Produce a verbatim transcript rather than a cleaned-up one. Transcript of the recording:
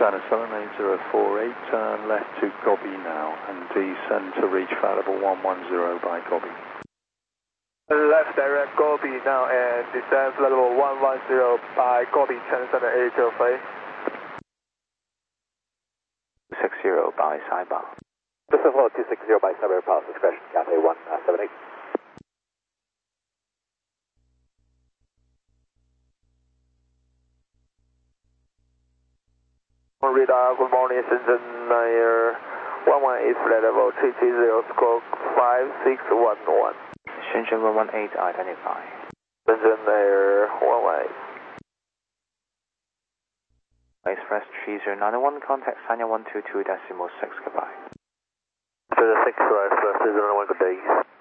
China seven eight zero four eight, turn left to Gobi now, and descend to reach flight level one one zero by Gobi. Left direct Gobi now and descend flight level one one zero by Gobi, China seven eight zero four eight. six zero by Saiba. Pacific two six zero by Saiba, Palace discretion, Cathay one seven eight. Radar, good morning, Shenzhen Air one one eight, flight level three three zero, stroke five six one one. Shenzhen one one eight, identify. Shenzhen Air one one eight. Express three zero nine one, contact Sanya one two two decimal six, goodbye. Express six, Express three zero nine one, good day.